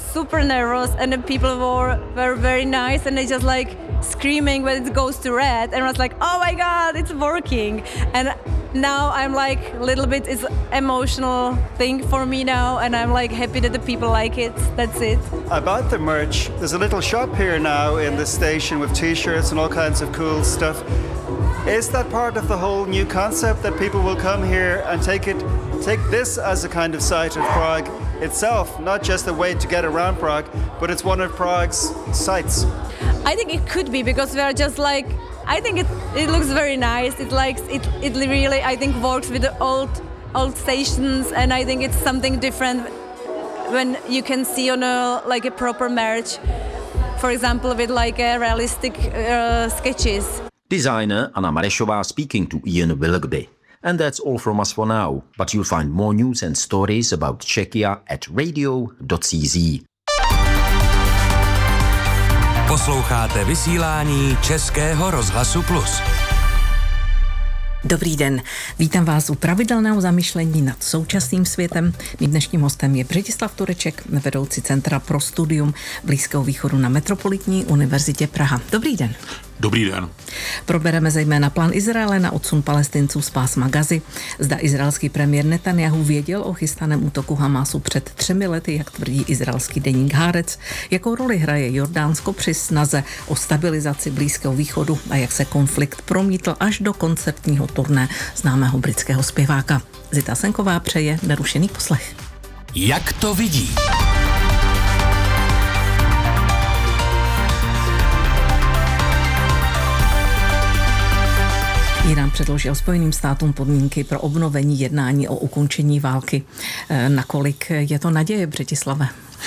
super nervous, and the people were very nice, and they just like screaming when it goes to red, and I was like, oh my god, it's working. And now I'm like a little bit, it's emotional thing for me now, and I'm like happy that the people like it. That's it. About the merch, there's a little shop here now in the station with t-shirts and all kinds of cool stuff. Is that part of the whole new concept, that people will come here and take this as a kind of site of Prague itself, not just a way to get around Prague, but it's one of Prague's sites? I think it could be, because we are just like, I think it looks very nice. It really, I think, works with the old stations, and I think it's something different when you can see on a proper merch, for example, with like a realistic sketches. Designer Anna Marešová speaking to Ian Willoughby. And that's all from us for now, but you'll find more news and stories about Czechia at radio.cz. Posloucháte vysílání Českého rozhlasu Plus. Dobrý den, vítám vás u pravidelného zamyšlení nad současným světem. Mým dnešním hostem je Břetislav Tureček, vedoucí Centra pro studium Blízkého východu na Metropolitní univerzitě Praha. Dobrý den. Dobrý den. Probereme zejména plán Izraele na odsun Palestinců z pásma Gazy. Zda izraelský premiér Netanjahu věděl o chystaném útoku Hamásu před 3 lety, jak tvrdí izraelský deník Haaretz. Jakou roli hraje Jordánsko při snaze o stabilizaci Blízkého východu a jak se konflikt promítl až do koncertního turné známého britského zpěváka. Zita Senková přeje nerušený poslech. Jak to vidí? Irán předložil Spojeným státům podmínky pro obnovení jednání o ukončení války. Nakolik je to naděje, Břetislave?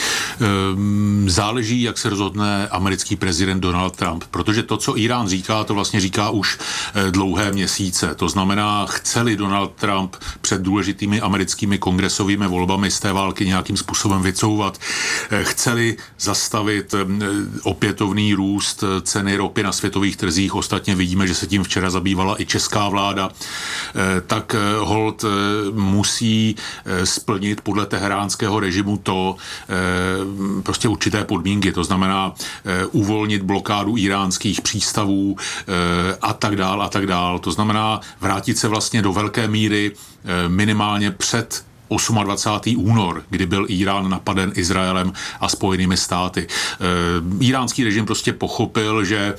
Záleží, jak se rozhodne americký prezident Donald Trump, protože to, co Irán říká, to vlastně říká už dlouhé měsíce. To znamená, chce-li Donald Trump před důležitými americkými kongresovými volbami z té války nějakým způsobem vycouvat, chce-li zastavit opětovný růst ceny ropy na světových trzích, ostatně vidíme, že se tím včera zabývala i česká vláda, tak holt musí splnit podle teheránského režimu prostě určité podmínky, to znamená uvolnit blokádu iránských přístavů a tak dál. To znamená vrátit se vlastně do velké míry minimálně před 28. únor, kdy byl Irán napaden Izraelem a Spojenými státy. Iránský režim prostě pochopil, že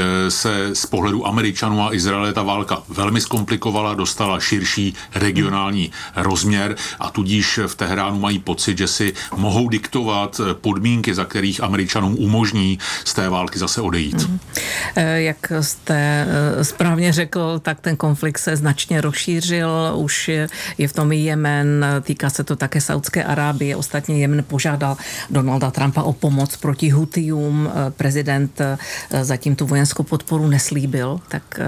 se z pohledu Američanů a Izraele ta válka velmi zkomplikovala, dostala širší regionální rozměr a tudíž v Teheránu mají pocit, že si mohou diktovat podmínky, za kterých Američanům umožní z té války zase odejít. Jak jste správně řekl, tak ten konflikt se značně rozšířil, už je v tom i Jemen, týká se to také Saudské Arábie, ostatně Jemen požádal Donalda Trumpa o pomoc proti Hutijům, prezident zatím tu vojenskou podporu neslíbil, tak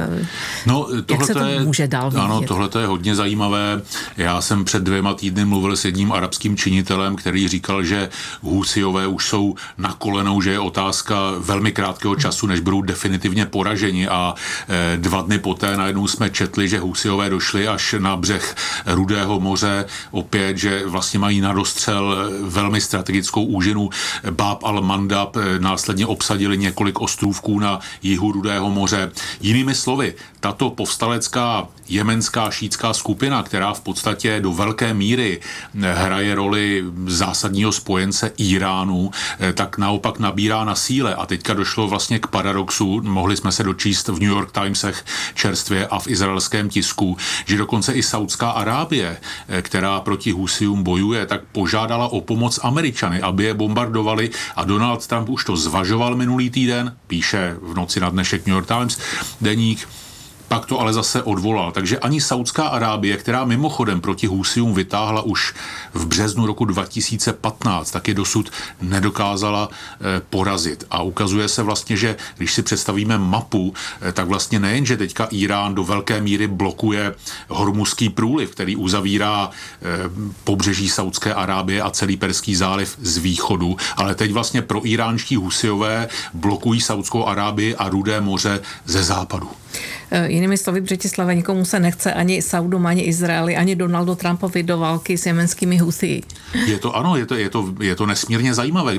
jak se to může dál vyvíjet? Ano, tohle je hodně zajímavé. Já jsem před 2 týdny mluvil s jedním arabským činitelem, který říkal, že Husijové už jsou na kolenou, že je otázka velmi krátkého času, než budou definitivně poraženi a 2 dny poté najednou jsme četli, že Husijové došli až na břeh Rudého moře, opět, že vlastně mají na dostřel velmi strategickou úžinu Bab al-Mandab, následně obsadili několik ostrůvků na jihu Rudého moře. Jinými slovy, tato povstalecká jemenská šítská skupina, která v podstatě do velké míry hraje roli zásadního spojence Iránu, tak naopak nabírá na síle. A teďka došlo vlastně k paradoxu, mohli jsme se dočíst v New York Timesech čerstvě a v izraelském tisku, že dokonce i Saudská Arábie, která proti Husijům bojuje, tak požádala o pomoc Američany, aby je bombardovali a Donald Trump už to zvažoval minulý týden, píše v noci na dnešek New York Times deník, pak to ale zase odvolal. Takže ani Saudská Arábie, která mimochodem proti Husijům vytáhla už v březnu roku 2015, taky dosud nedokázala porazit. A ukazuje se vlastně, že když si představíme mapu, tak vlastně nejen, že teďka Irán do velké míry blokuje Hormuzský průliv, který uzavírá pobřeží Saudské Arábie a celý Perský záliv z východu, ale teď vlastně pro iránští Husijové blokují Saudskou Arábii a Rudé moře ze západu. Jinými slovy, Břetislava, nikomu se nechce ani Saudům, ani Izraeli, ani Donaldu Trumpovi do války s jemenskými Husii. Je to nesmírně zajímavé.